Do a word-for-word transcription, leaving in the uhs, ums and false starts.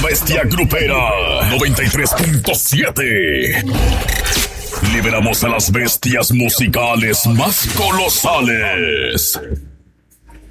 bestia grupera. noventa y tres punto siete. Liberamos a las bestias musicales más colosales.